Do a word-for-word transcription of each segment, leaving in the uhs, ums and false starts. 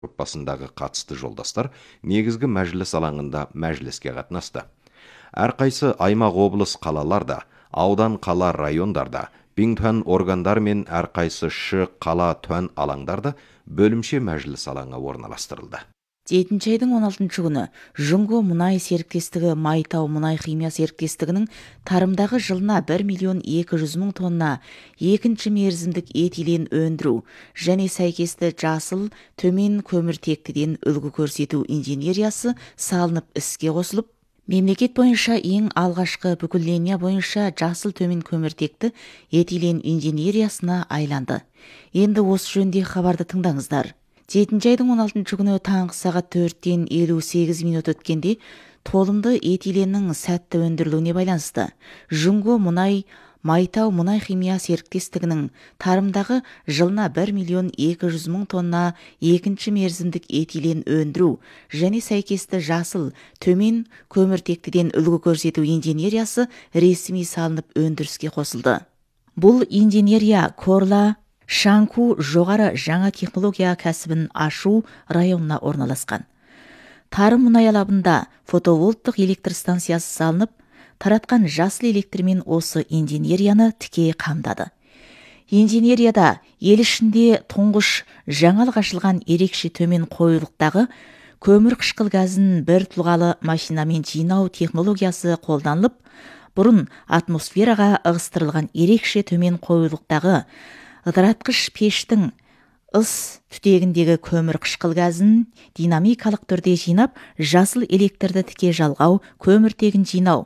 группасындағы қатысты жолдастар негізгі мәжіліс алаңында мәжіліске қатынасты. Әрқайсы аймақ облыс қалаларда, аудан қала райондарда, биңтуан органдар мен әрқайсы шы қала туан алаңдарда бөлімше мәжіліс алаңы орналастырылды. жетінші айдың он алтыншы күні Жұңго мұнай серіктестігі Майтау мұнай химия серіктестігінің тарымдағы жылына бір миллион екі жүз мың тонна екінші мерзімдік этилен өндіру және сәйкесті жасыл төмен көміртектіден үлгі көрсету инженериясы салынып іске қосылып, мемлекет бойынша ең алғашқы бүкіл линия бойынша жасыл төмен көміртекті этилен инженериясына айланды. Енді осы жөнде хабарды тыңдаңыздар. жетінші айдың он алтыншы күні таңғы сағат төрттен елу сегіз минут өткенде толымды этиленнің сәтті өндірілуіне байланысты Жұңго мұнай Майтау мұнай химия серіктестігінің тарымдағы жылына бір миллион екі жүз мың тонна екінші мерзімдік этилен өндіру және сәйкесті жасыл төмен көміртектіден үлгі көрсету инженериясы ресми салынып өндіріске қосылды. Бұл инженерия Корла Шанку жоғары жаңа технология кәсібін ашу районына орналасқан. Тарым мұнай алабында фотоволттық электр станциясы салынып, таратқан жасыл электрмен осы инженерияны тіке қамдады. Инженерияда ел ішінде тұңғыш жаңалық ашылған ерекше төмен қоюлықтағы көмір қышқыл газын бір тұлғалы машинамен жинау технологиясы қолданылып, бұрын атмосфераға ығыстырылған ерекше төмен қоюлықтағы ыдыратқыш пештің ыс түтегіндегі көмір қышқыл газын динамикалық түрде жинап, жасыл электрді тіке жалғау, көміртегін жинау,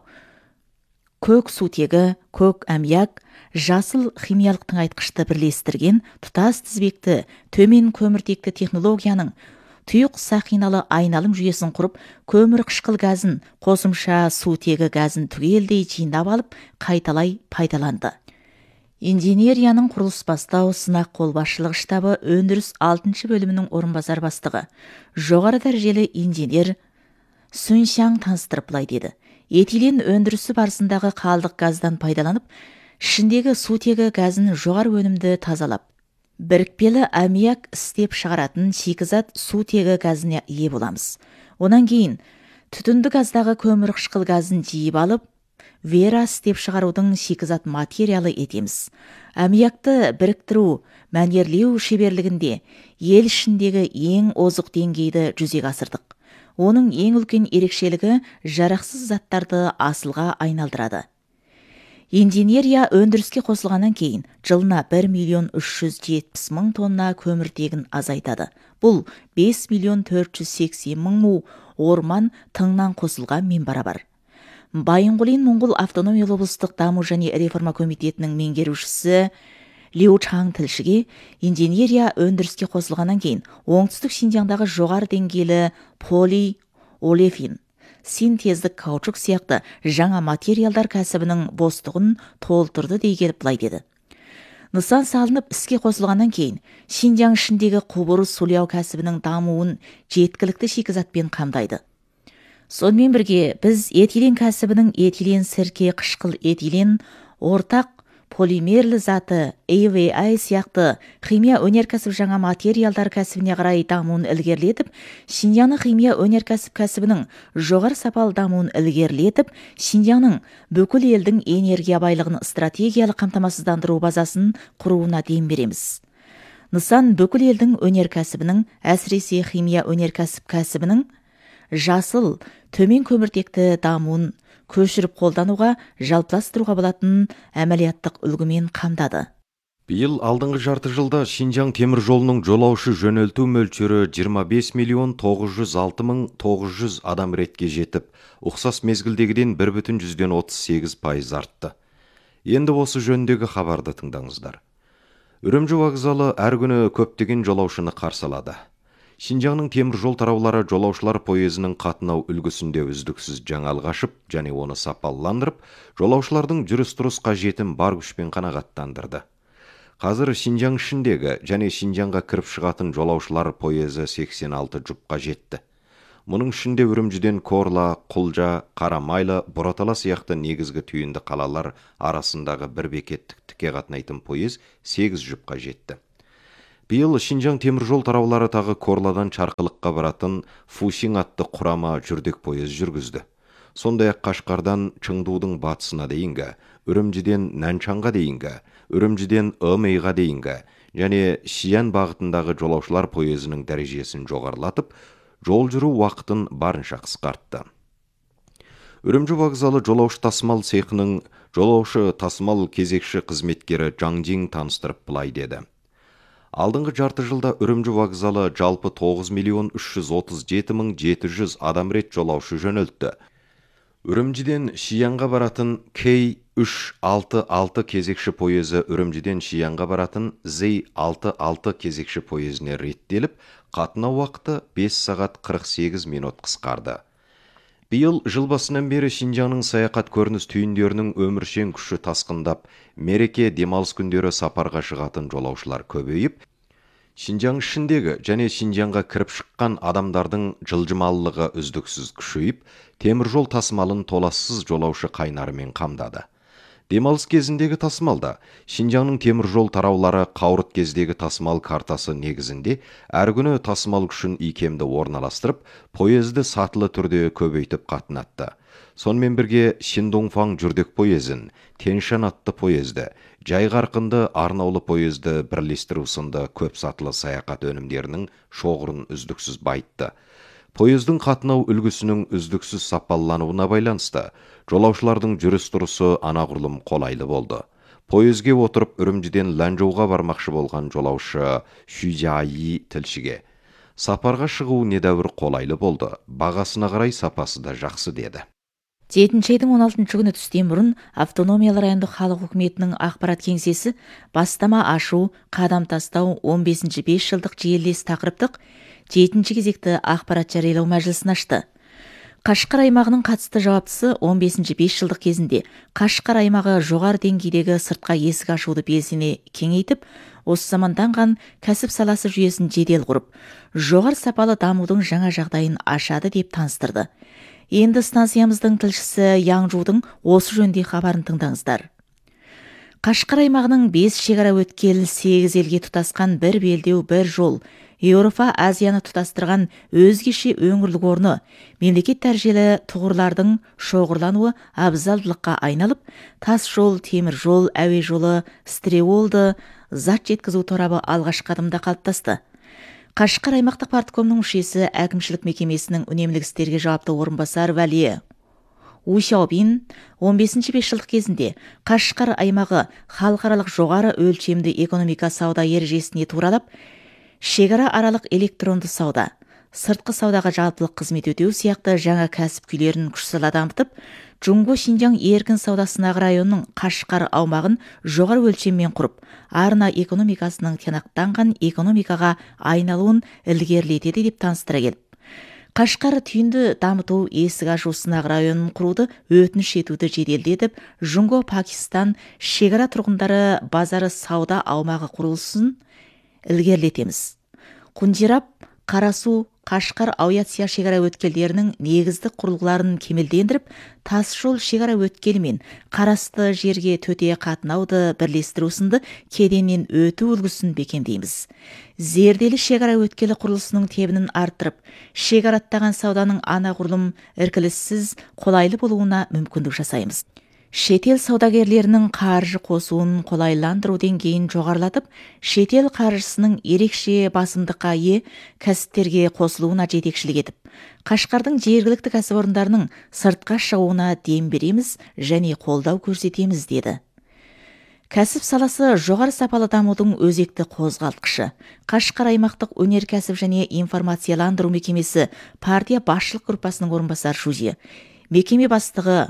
көк сутегі, көк әмияк, жасыл химиялық тыңайтқышты бірлестірген тұтас тізбекті төмен көміртекті технологияның тұйық сақиналы айналым жүйесін құрып, көмір қышқыл газын, қосымша сутегі газын түгелдей жинап алып, қайталай пайдаланды. Инженерияның құрылыс бастау сынақ қолбасшылығы штабы өндіріс алтыншы бөлімінің орынбасар бастығы, жоғары дәрежелі инженер Сүншаң таныстырып былай деді. Этилен өндірісі барысындағы қалдық газдан пайдаланып, ішіндегі сутегі газын жоғары өнімді тазалап, бірікпелі аммиак істеп шығаратын шикізат сутегі газына ие боламыз. Онан кейін түтінді газдағы көмір қышқыл газын жиып алып, вера істеп шығарудың шикізат материалы етеміз. Аммиакты біріктіру, мәнерлеу шеберлігінде ел ішіндегі ең озық деңгейді жүзеге асырдық. Оның ең үлкен ерекшелігі жарақсыз заттарды асылға айналдырады. Инженерия өндіріске қосылғаннан кейін жылына бір миллион үш жүз жетпіс мың тонна көміртегін азайтады. Бұл бес миллион төрт жүз сексен мың му орман тыңнан қосылғанмен барабар. Байынғұлин Моңғол автономиялы облыстық даму және реформа комитетінің меңгерушісі Лиу Чаң тілшіге инженерия өндіріске қосылғаннан кейін оңтүстік Шинжаңдағы жоғары деңгейлі поли олефин, синтездік каучук сияқты жаңа материалдар кәсібінің бостығын толтырды дей келіп былай деді. Нысан салынып іске қосылғаннан кейін Шинжаң ішіндегі құбыр сулау кәсібінің дамуын жеткілікті шикізатпен қамдайды. Сонымен бірге біз этилен кәсібінің этилен сірке қышқыл этилен, ортақ полимерлі заты эй ви ай сияқты химия өнеркәсіп жаңа материалдар кәсібіне қарай дамуын ілгерілетіп, Шинжаңның химия өнеркәсіп кәсібінің жоғары сапалы дамуын ілгерілетіп, Шинжаңның бүкіл елдің энергия байлығын стратегиялық қамтамасыздандыру базасын құруына дем береміз. Нысан бүкіл елдің өнеркәсібінің, әсіресе химия өнеркәсіп кәсібінің жасыл, төмен көміртекті дамуын көшіріп қолдануға, жалпыластыруға болатын әмәлияттық үлгімен қамдады. Биыл алдыңғы жарты жылда Шинжаң темір жолының жолаушы жөнелту мөлшері жиырма бес миллион тоғыз жүз алты мың тоғыз жүз адам ретке жетіп, ұқсас мезгілдегіден бір бүтін жүзден отыз сегіз пайыз артты. Енді осы жөндегі хабарды тыңдаңыздар. Үрімжі вокзалы әр күні көптеген жолаушыны қарсы алады. Шинжаңның темір жол тараулары жолаушылар пойызының қатынау үлгісінде үздіксіз жаңалық ашып, және оны сапаландырып, жолаушылардың жүріс-тұрыс қажетін бар күшпен қанағаттандырды. Қазір Шинжаң ішіндегі және Шинжаңға кіріп шығатын жолаушылар пойызы сексен алты жұпқа жетті. Мұның ішінде Үрімжіден Корла, Құлжа, Қарамайлы, Бұратала сияқты негізгі түйінді қалалар арасындағы бір бекеттік тіке қатынайтын пойыз сегіз жұпқа жетті. Биыл Шинжаң теміржол тараулары тағы Корладан Чарқылыққа баратын Фусин атты құрама жүрдек пойыз жүргізді. Сондай-ақ Қашқардан Чыңдудың батысына дейінгі, Үрімжіден Нанчанға дейінгі, Үрімжіден Ымейға дейінгі және Шиян бағытындағы жолаушылар пойызының дәрежесін жоғарылатып, жол жүру уақытын барынша қысқартты. Үрімжі вокзалы жолаушы тасымал цехының жолаушы тасымал кезекші қызметкері Жаңжин таныстырып былай деді. Алдыңғы жарты жылда Үрімжі вокзалы жалпы тоғыз миллион үш жүз отыз жеті мың жеті жүз адам рет жолаушы жөнелтті. Үрімжіден Шиянға баратын кей үш алты алты кезекші пойызы Үрімжіден Шиянға баратын зей алты алты кезекші пойызіне реттеліп, қатынау уақыты бес сағат қырық сегіз минут қысқарды. Биыл жыл басынан бері Шинжаңның саяхат көрініс түйіндерінің өміршең күші тасқындап, мереке демалыс күндері сапарға шығатын жолаушылар көбейіп, Шинжаң ішіндегі және Шинжаңға кіріп шыққан адамдардың жылжымалылығы үздіксіз күшейіп, теміржол тасымалын толассыз жолаушы қайнарымен қамдады. Демалыс кезіндегі тасымалда Шинжаңның теміржол тараулары қауырт кездегі тасымал картасы негізінде әр күні тасымал күшін икемді орналастырып, пойызды сатылы түрде көбейтіп қатынатты. Сонымен бірге Шиндоңфаң жүрдек пойызын, Тяньшан атты пойызды, жай қарқынды арнаулы пойызды бірлестіру сынды көп сатылы саяхат өнімдерінің шоғырын үздіксіз байытты. Пойыздың қатынау үлгісінің үздіксіз сапалануына байланысты, жолаушылардың жүріс-тұрысы анағұрлым қолайлы болды. Пойызге отырып Үрімжіден Ланчжоуға бармақшы болған жолаушы Шүжайи тілшіге: сапарға шығу недәуір қолайлы болды, бағасына қарай сапасы да жақсы деді. жетінші айдың он алтыншы күні түстен бұрын автономиялы райондық халық үкіметінің ақпарат кеңсесі бастама ашу, қадам тастау он бесінші бес жылдық желілес тақырыптық жетінші кезекті ақпарат жариялау мәжілісін ашты. Қашқар аймағының қатысты жауаптысы он бесінші бес жылдық кезінде Қашқар аймағы жоғары деңгейдегі сыртқа есік ашуды белсене кеңейтіп, осы заманданған кәсіп саласы жүйесін жедел құрып, жоғары сапалы дамудың жаңа жағдайын ашады деп таныстырды. Енді станциямыздың тілшісі Яңжудың осы жөнде хабарын тыңдаңыздар. Қашқар аймағының бес шекара өткел сегіз елге тұтасқан бір белдеу бір жол, Еуропа Азияны тұтастырған өзгеше өңірлік орны, мемлекет дәрежелі тұғырлардың шоғырлануы абзалдылыққа айналып, тас жол, темір жол, әуе жолы, стреолды, зат жеткізу торабы алғашқы адымда қалыптасты. Қашқар аймақтық парткомның мүшесі әкімшілік мекемесінің үнемлік істерге жауапты орынбасар Вәли Ушаубин он бесінші бес жылдық кезінде Қашқар аймағы халықаралық жоғары өлшемді экономика сауда ережесіне туралап, шекара аралық электронды сауда, сыртқы саудаға жалпылық қызмет өтеу сияқты жаңа кәсіп күйлерін күш сала дамытып, Джунго Шинжаң еркін сауда сынағы районының Қашқар аумағын жоғары өлшеммен құрып, арна экономикасының тиянақтанған экономикаға айналуын ілгерілетеді деп таныстыра келіп, Қашқар түйінді дамыту есік ашу сынағы районын құруды өтініш етуді жеделдетіп, Джунго Пакистан шекара тұрғындары базары сауда аумағы құрылысын ілгерілетеміз. Құнжирап, Қарасу, Қашқар Ауятсия шекара өткелдерінің негіздік құрылғыларын кемелдендіріп, тас жол шекара өткелмен қарасты жерге төте қатынауды бірлестіру сынды кеденнен өту үлгісін бекемдейміз. Зерделі шекара өткелі құрылысының тебінін арттырып, шекараттаған сауданың анағұрлым іркіліссіз қолайлы болуына мүмкіндік жасаймыз. Шетел саудагерлерінің қаржы қосуын қолайландыру деңгейін жоғарылатып, шетел қаржысының ерекше басымдыққа ие кәсіптерге қосылуына жетекшілік етіп, Қашқардың жергілікті кәсіпорындарының сыртқа шығуына дем береміз және қолдау көрсетеміз деді. Кәсіп саласы жоғары сапалы дамудың өзекті қозғалтқышы. Қашқар аймақтық өнеркәсіп және информацияландыру мекемесі партия басшылық группасының орынбасары Шузи. Мекеме бастығы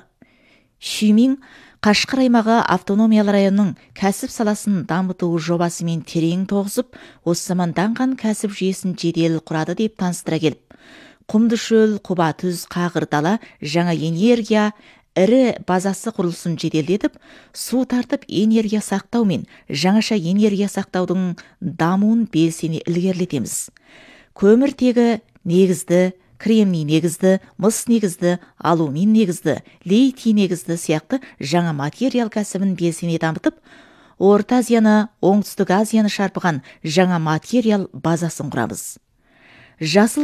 Шүмин Қашқар аймағы автономиялы районның кәсіп саласын дамыту жобасымен терең тоғысып, осы заманданған кәсіп жүйесін жедел құрады деп таныстыра келіп, құмды шөл, құба түз, қағыр дала, жаңа энергия, ірі базасы құрылысын жеделдетіп, су тартып энергия сақтау мен жаңаша энергия сақтаудың дамуын белсене ілгерілетеміз. Көміртегі негізді, кремний негізді, мыс негізді, алумин негізді, литий негізді сияқты жаңа материал кәсібін белсене дамытып, Орта Азияны, Оңтүстік Азияны шарпыған жаңа материал базасын құрамыз. Жасыл